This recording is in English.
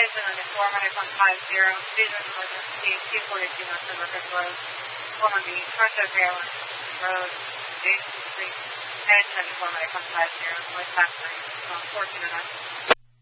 Houston on the 450, business emergency, 242 North River Road, 400 Fronto Maryland Road, Jason Street, 1074 North 1409.